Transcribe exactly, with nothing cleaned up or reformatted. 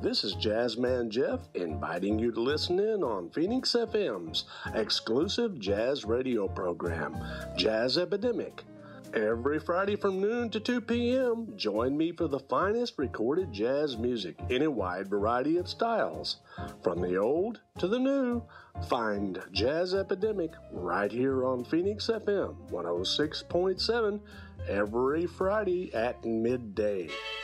This is Jazzman Jeff inviting you to listen in on Phoenix F M's exclusive jazz radio program, Jazz Epidemic. Every Friday from noon to two p.m., join me for the finest recorded jazz music in a wide variety of styles. From the old to the new, find Jazz Epidemic right here on Phoenix F M one oh six point seven every Friday at midday.